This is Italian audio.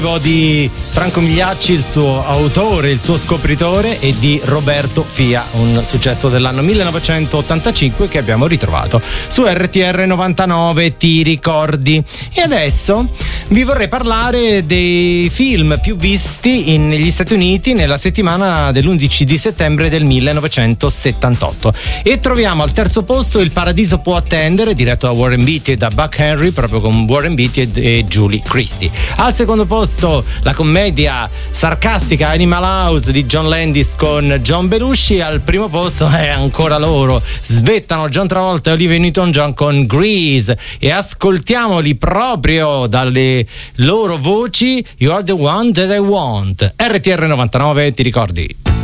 Di Franco Migliacci, il suo autore, il suo scopritore, e di Roberto Fia, un successo dell'anno 1985 che abbiamo ritrovato su RTR 99, ti ricordi? E adesso vi vorrei parlare dei film più visti negli Stati Uniti nella settimana dell'11 di settembre del 1978, e troviamo al terzo posto Il Paradiso può attendere, diretto da Warren Beatty e da Buck Henry, proprio con Warren Beatty e Julie Christie. Al secondo posto la commedia sarcastica Animal House di John Landis con John Belushi. Al primo posto è ancora loro, svettano John Travolta e Olivia Newton-John con Grease, e ascoltiamoli proprio dalle loro voci. You are the one that I want. RTR 99, ti ricordi?